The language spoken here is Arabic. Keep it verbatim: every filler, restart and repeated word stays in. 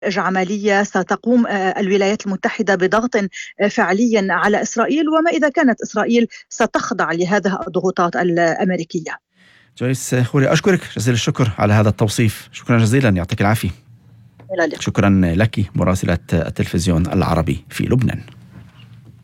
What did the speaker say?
عملية ستقوم الولايات المتحدة بضغط فعلي على إسرائيل، وما إذا كانت إسرائيل ستخضع لهذه الضغوطات الأمريكية. جويس خوري، أشكرك جزيل الشكر على هذا التوصيف. شكرا جزيلا، يعطيك العافية. شكرا لك مراسلة التلفزيون العربي في لبنان.